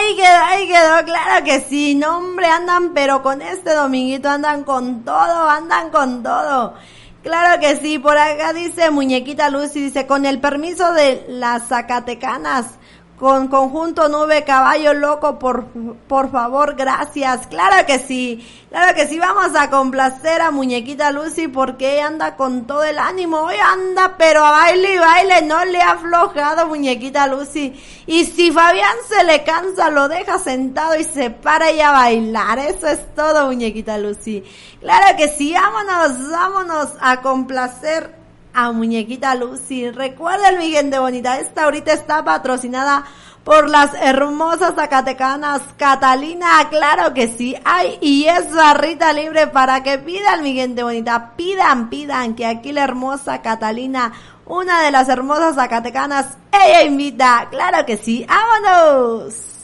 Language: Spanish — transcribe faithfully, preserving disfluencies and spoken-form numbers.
ahí quedó, ahí quedó, claro que sí, no hombre, andan pero con este dominguito, andan con todo, andan con todo. Claro que sí, por acá dice Muñequita Lucy, dice, con el permiso de las Zacatecanas, con conjunto Nube Caballo Loco, por por favor, gracias. Claro que sí, claro que sí, vamos a complacer a Muñequita Lucy porque ella anda con todo el ánimo, hoy anda pero a baile y baile, no le ha aflojado Muñequita Lucy. Y si Fabián se le cansa, lo deja sentado y se para ella a bailar, eso es todo Muñequita Lucy. Claro que sí, vámonos, vámonos a complacer a Muñequita Lucy. Recuerden, mi gente bonita, esta ahorita está patrocinada por las hermosas zacatecanas Catalina, claro que sí. Ay, y es barrita libre para que pidan, mi gente bonita, pidan, pidan, que aquí la hermosa Catalina, una de las hermosas zacatecanas, ella invita, claro que sí. ¡Vámonos!